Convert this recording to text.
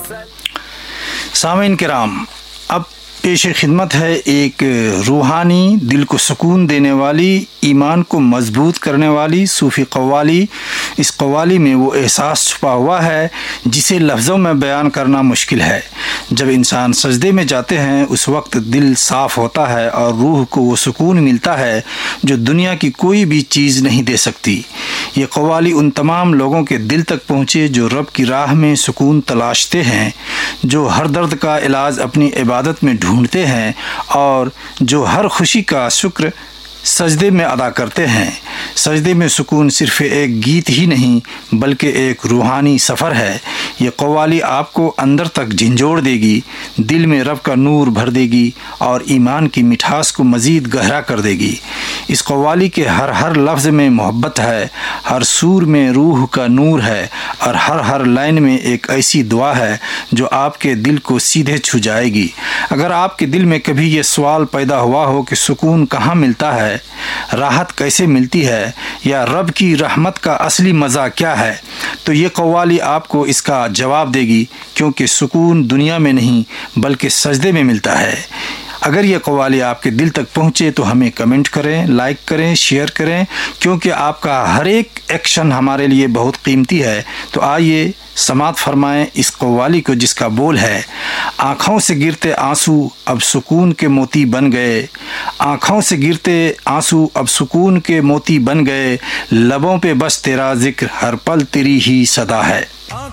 سامعین کرام، اب پیش خدمت ہے ایک روحانی، دل کو سکون دینے والی، ایمان کو مضبوط کرنے والی صوفی قوالی۔ اس قوالی میں وہ احساس چھپا ہوا ہے جسے لفظوں میں بیان کرنا مشکل ہے۔ جب انسان سجدے میں جاتے ہیں اس وقت دل صاف ہوتا ہے اور روح کو وہ سکون ملتا ہے جو دنیا کی کوئی بھی چیز نہیں دے سکتی۔ یہ قوالی ان تمام لوگوں کے دل تک پہنچے جو رب کی راہ میں سکون تلاشتے ہیں، جو ہر درد کا علاج اپنی عبادت میں ڈھونڈتے ہیں اور جو ہر خوشی کا شکر سجدے میں ادا کرتے ہیں۔ سجدے میں سکون صرف ایک گیت ہی نہیں بلکہ ایک روحانی سفر ہے۔ یہ قوالی آپ کو اندر تک جھنجھوڑ دے گی، دل میں رب کا نور بھر دے گی اور ایمان کی مٹھاس کو مزید گہرا کر دے گی۔ اس قوالی کے ہر لفظ میں محبت ہے، ہر سور میں روح کا نور ہے اور ہر لائن میں ایک ایسی دعا ہے جو آپ کے دل کو سیدھے چھو جائے گی۔ اگر آپ کے دل میں کبھی یہ سوال پیدا ہوا ہو کہ سکون کہاں ملتا ہے، راحت کیسے ملتی ہے، یا رب کی رحمت کا اصلی مزہ کیا ہے، تو یہ قوالی آپ کو اس کا جواب دے گی، کیونکہ سکون دنیا میں نہیں بلکہ سجدے میں ملتا ہے۔ اگر یہ قوالی آپ کے دل تک پہنچے تو ہمیں کمنٹ کریں، لائک کریں، شیئر کریں، کیونکہ آپ کا ہر ایک ایکشن ہمارے لیے بہت قیمتی ہے۔ تو آئیے سماعت فرمائیں اس قوالی کو جس کا بول ہے: آنکھوں سے گرتے آنسو اب سکون کے موتی بن گئے، آنکھوں سے گرتے آنسو اب سکون کے موتی بن گئے، لبوں پہ بس تیرا ذکر ہر پل تیری ہی صدا ہے۔